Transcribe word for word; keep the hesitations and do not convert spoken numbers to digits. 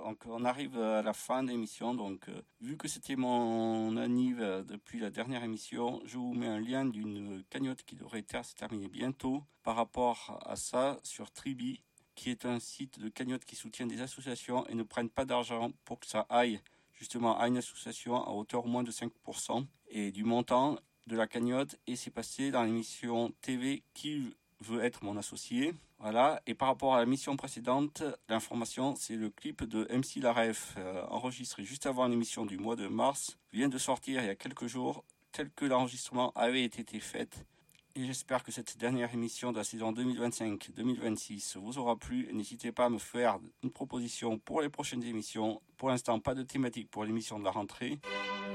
donc on arrive à la fin de l'émission. Donc, euh, vu que c'était mon anniv euh, depuis la dernière émission, je vous mets un lien d'une cagnotte qui devrait ter- se terminer bientôt par rapport à ça sur Tribi, qui est un site de cagnotte qui soutient des associations et ne prennent pas d'argent pour que ça aille justement à une association à hauteur au moins de cinq pour cent et du montant de la cagnotte, et c'est passé dans l'émission T V Qui veut être mon associé. Voilà, et par rapport à la mission précédente, l'information, c'est le clip de M C Laref, euh, enregistré juste avant l'émission du mois de mars, vient de sortir il y a quelques jours, tel que l'enregistrement avait été fait. Et j'espère que cette dernière émission de la saison deux mille vingt-cinq deux mille vingt-six vous aura plu. Et n'hésitez pas à me faire une proposition pour les prochaines émissions. Pour l'instant, pas de thématique pour l'émission de la rentrée.